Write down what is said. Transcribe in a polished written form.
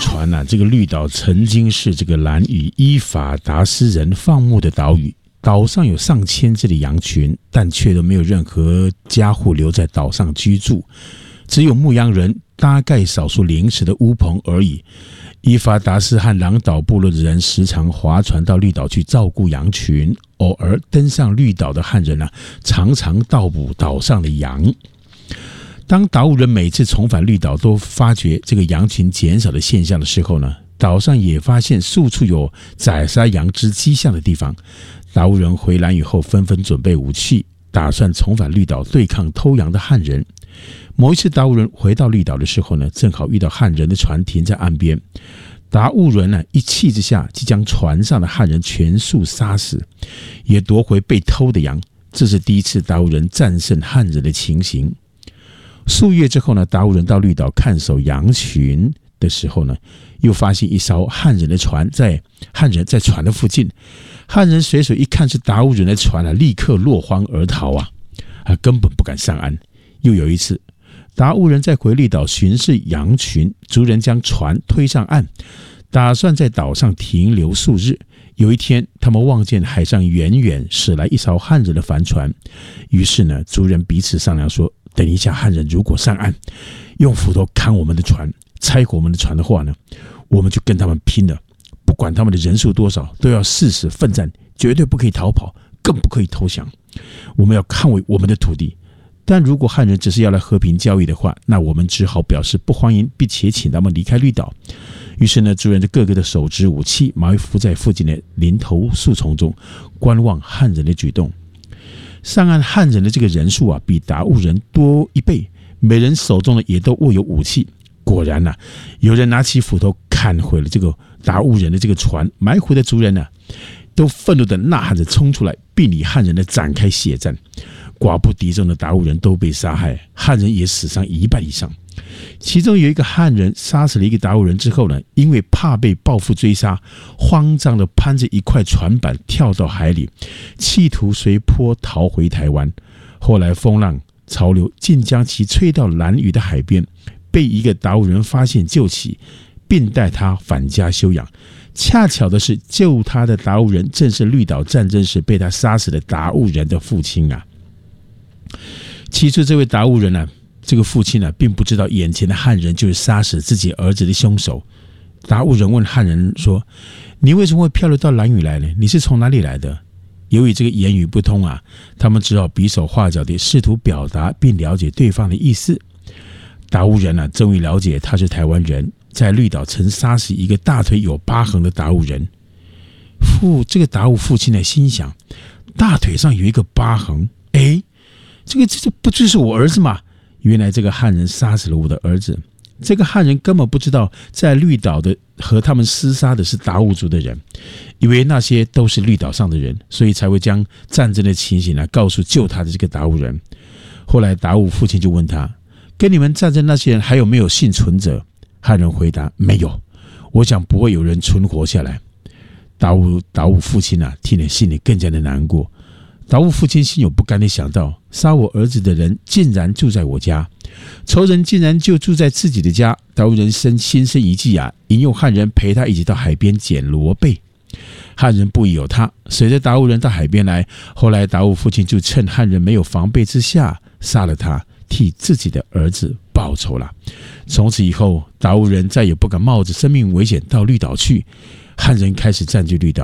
传啊，这个绿岛曾经是这个兰屿伊法达斯人放牧的岛屿，岛上有上千只的羊群，但却都没有任何家户留在岛上居住，只有牧羊人大概少数临时的屋棚而已。伊法达斯和狼岛部落的人时常划船到绿岛去照顾羊群，偶尔登上绿岛的汉人常常盗捕岛上的羊。当岛务人每次重返绿岛都发觉这个羊群减少的现象的时候呢，岛上也发现四处有宰杀羊只迹象的地方。岛务人回蓝屿后纷纷准备武器，打算重返绿岛对抗偷羊的汉人。某一次达悟人回到绿岛的时候呢，正好遇到汉人的船停在岸边。达悟人一气之下即将船上的汉人全数杀死，也夺回被偷的羊。这是第一次达悟人战胜汉人的情形。数月之后呢，达悟人到绿岛看守羊群的时候呢，又发现一艘汉人的船在船的附近。汉人水手一看是达悟人的船立刻落荒而逃根本不敢上岸。又有一次，达悟人在回绿岛巡视羊群，族人将船推上岸，打算在岛上停留数日。有一天，他们望见海上远远驶来一艘汉人的帆船，于是呢，族人彼此商量说，等一下汉人如果上岸，用斧头砍我们的船，拆毁我们的船的话呢，我们就跟他们拼了，不管他们的人数多少，都要誓死奋战，绝对不可以逃跑，更不可以投降。我们要捍卫我们的土地。但如果汉人只是要来和平交易的话，那我们只好表示不欢迎，并且请他们离开绿岛。于是呢，族人就个个的手执武器，埋伏在附近的林头树丛中，观望汉人的举动。上岸汉人的这个人数比达悟人多1倍，每人手中也都握有武器。果然有人拿起斧头砍毁了这个达悟人的这个船，埋伏的族人都愤怒的呐喊着冲出来，并与汉人展开血战。寡不敌众的达悟人都被杀害，汉人也死伤1半以上。其中有一个汉人杀死了一个达悟人之后呢，因为怕被报复追杀，慌张的攀着一块船板跳到海里，企图随波逃回台湾。后来风浪潮流竟将其吹到兰屿的海边，被一个达悟人发现救起，并带他返家休养。恰巧的是，救他的达悟人正是绿岛战争时被他杀死的达悟人的父亲起初这位达悟人这个父亲并不知道眼前的汉人就是杀死自己儿子的凶手。达悟人问汉人说，你为什么会漂流到兰屿来呢？你是从哪里来的？由于这个言语不通他们只好比手画脚地试图表达并了解对方的意思。达悟人终于了解他是台湾人，在绿岛曾杀死一个大腿有疤痕的达悟人。这个达悟父亲心想，大腿上有一个疤痕，这不就是我儿子吗？原来这个汉人杀死了我的儿子。这个汉人根本不知道在绿岛的和他们厮杀的是达悟族的人，以为那些都是绿岛上的人，所以才会将战争的情形告诉救他的这个达悟人。后来达悟父亲就问他，跟你们战争那些人还有没有幸存者？汉人回答，没有，我想不会有人存活下来。达悟父亲听了心里更加的难过。达悟父亲心有不甘地想到，杀我儿子的人竟然住在我家，仇人竟然就住在自己的家。达悟人心生一计引诱汉人陪他一起到海边捡螺贝。汉人不疑有他，随着达悟人到海边来。后来达悟父亲就趁汉人没有防备之下杀了他，替自己的儿子报仇了。从此以后，达悟人再也不敢冒着生命危险到绿岛去。汉人开始占据绿岛。